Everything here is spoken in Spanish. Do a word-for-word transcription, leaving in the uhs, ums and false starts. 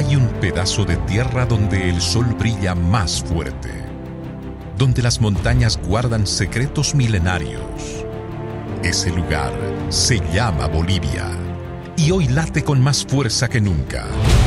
Hay un pedazo de tierra donde el sol brilla más fuerte, donde las montañas guardan secretos milenarios. Ese lugar se llama Bolivia y hoy late con más fuerza que nunca.